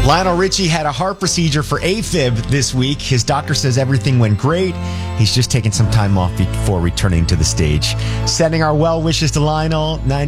Lionel Richie had a heart procedure for AFib this week. His doctor says everything went great. He's just taking some time off before returning to the stage. Sending our well wishes to Lionel.